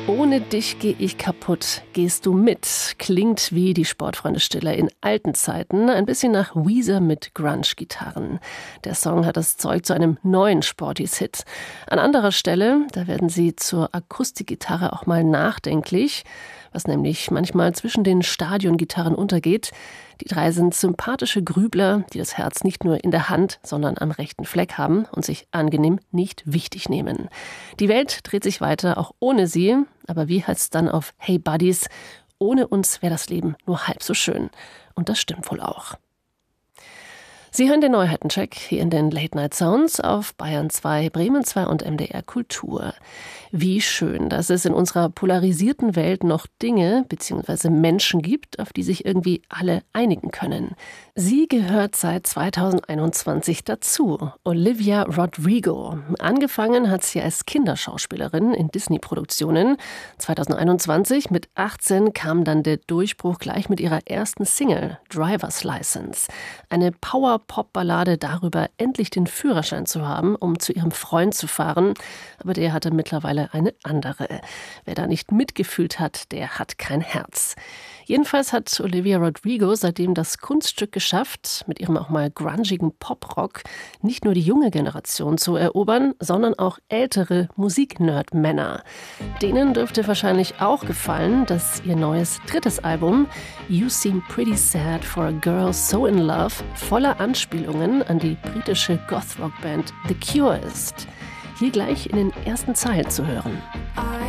Ohne dich gehe ich kaputt, gehst du mit. Klingt wie die Sportfreunde-Stille in alten Zeiten, ein bisschen nach Weezer mit Grunge-Gitarren. Der Song hat das Zeug zu einem neuen Sporties-Hit. An anderer Stelle, da werden sie zur Akustikgitarre auch mal nachdenklich, was nämlich manchmal zwischen den Stadiongitarren untergeht. Die drei sind sympathische Grübler, die das Herz nicht nur in der Hand, sondern am rechten Fleck haben und sich angenehm nicht wichtig nehmen. Die Welt dreht sich weiter, auch ohne sie. Aber wie heißt's dann auf Hey Buddies? Ohne uns wäre das Leben nur halb so schön. Und das stimmt wohl auch. Sie hören den Neuheitencheck hier in den Late Night Sounds auf Bayern 2, Bremen 2 und MDR Kultur. Wie schön, dass es in unserer polarisierten Welt noch Dinge bzw. Menschen gibt, auf die sich irgendwie alle einigen können. Sie gehört seit 2021 dazu, Olivia Rodrigo. Angefangen hat sie als Kinderschauspielerin in Disney-Produktionen. 2021 mit 18 kam dann der Durchbruch gleich mit ihrer ersten Single, Driver's License. Eine Power-Pop-Ballade darüber, endlich den Führerschein zu haben, um zu ihrem Freund zu fahren. Aber der hatte mittlerweile eine andere. Wer da nicht mitgefühlt hat, der hat kein Herz. Jedenfalls hat Olivia Rodrigo seitdem das Kunststück geschafft, mit ihrem auch mal grungigen Poprock nicht nur die junge Generation zu erobern, sondern auch ältere Musik-Nerd-Männer. Denen dürfte wahrscheinlich auch gefallen, dass ihr neues drittes Album You Seem Pretty Sad for a Girl So in Love voller Anspielungen an die britische Goth-Rock-Band The Cure ist. Hier gleich in den ersten Zeilen zu hören.